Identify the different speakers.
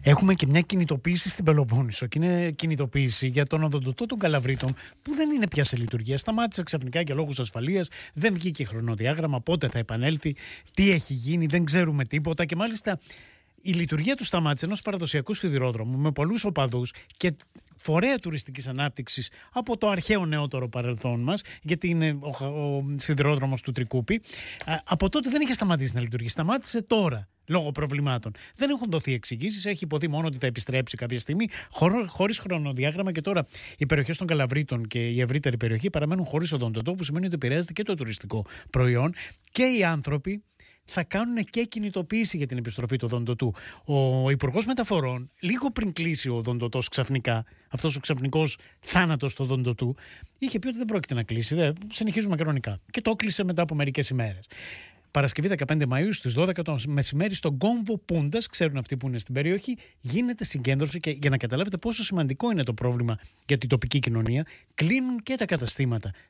Speaker 1: Έχουμε και μια κινητοποίηση στην Πελοπόννησο και είναι κινητοποίηση για τον οδοντοτό των Καλαβρίτων που δεν είναι πια σε λειτουργία. Σταμάτησε ξαφνικά για λόγους ασφαλείας, δεν βγήκε χρονοδιάγραμμα, πότε θα επανέλθει, τι έχει γίνει, δεν ξέρουμε τίποτα και μάλιστα η λειτουργία του σταμάτησε ενός παραδοσιακού σιδηρόδρομου με πολλούς οπαδούς και φορέα τουριστικής ανάπτυξης από το αρχαίο νεότερο παρελθόν μας, γιατί είναι ο σιδηρόδρομος του Τρικούπη. Από τότε δεν είχε σταματήσει να λειτουργεί. Σταμάτησε τώρα λόγω προβλημάτων. Δεν έχουν δοθεί εξηγήσεις. Έχει υποθεί μόνο ότι θα επιστρέψει κάποια στιγμή χωρίς χρονοδιάγραμμα και τώρα οι περιοχές των Καλαβρίτων και η ευρύτερη περιοχή παραμένουν χωρίς οδοντοτό, που σημαίνει ότι επηρεάζεται και το τουριστικό προϊόν και οι άνθρωποι θα κάνουν και κινητοποίηση για την επιστροφή του οδοντοτού. Ο Υπουργός Μεταφορών, λίγο πριν κλείσει ο οδοντοτός ξαφνικά, αυτός ο ξαφνικός θάνατος του οδοντοτού, είχε πει ότι δεν πρόκειται να κλείσει, συνεχίζουμε κανονικά. Και το κλείσε μετά από μερικές ημέρες. Παρασκευή 15 Μαΐου στις 12 το μεσημέρι στον κόμβο Πούντας, ξέρουν αυτοί που είναι στην περιοχή, γίνεται συγκέντρωση και για να καταλάβετε πόσο σημαντικό είναι το πρόβλημα για την τοπική κοινωνία, κλείνουν και τα καταστήματα